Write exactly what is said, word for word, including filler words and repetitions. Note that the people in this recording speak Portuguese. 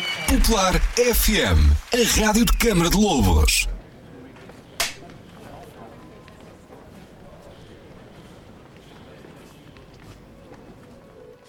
Popular F M, a rádio de Câmara de Lobos.